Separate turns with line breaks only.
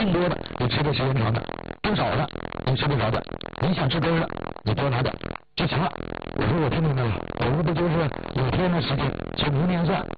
更多的你吃的时间长的，更少的你吃不着的，你想吃根的你多拿点就行了。我说我听明白了，我这不就是5天的时间，从明年算